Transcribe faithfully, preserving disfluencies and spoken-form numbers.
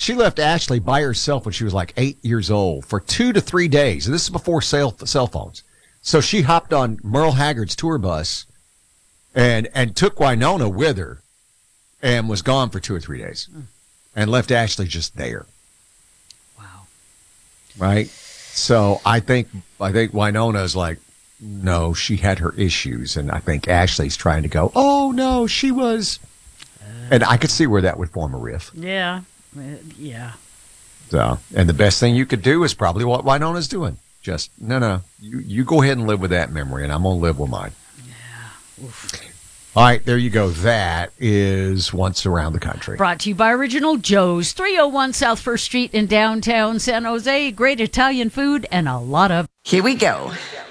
she left Ashley by herself when she was like eight years old for two to three days. And this is before cell, cell phones. So she hopped on Merle Haggard's tour bus and, and took Winona with her and was gone for two or three days mm. and left Ashley just there. Wow. Right? So I think, I think Winona's like, no, she had her issues. And I think Ashley's trying to go, oh, no, she was. Uh, and I could see where that would form a riff. Yeah. Uh, yeah. So, and the best thing you could do is probably what Winona's doing. Just, no, no, you, you go ahead and live with that memory, and I'm going to live with mine. Yeah. Oof. All right, there you go. That is Once Around the Country. Brought to you by Original Joe's, three oh one South First Street in downtown San Jose. Great Italian food and a lot of... Here we go.